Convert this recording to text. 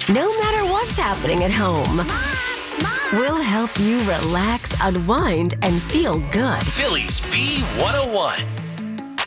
No matter what's happening at home, we'll help you relax, unwind, and feel good. Phillies B101.